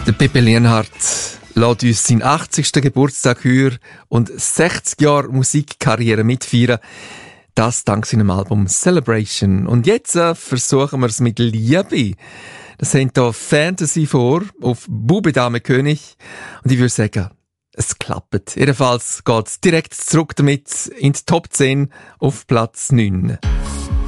Der Pepe Lienhard lässt uns seinen 80. Geburtstag hören und 60 Jahre Musikkarriere mitfeiern. Das dank seinem Album Celebration. Und jetzt versuchen wir es mit Liebe. Das sind hier Fantasy vor, auf Bube, Dame, König. Und ich würde sagen, es klappt. Jedenfalls geht es direkt zurück damit in die Top 10 auf Platz 9.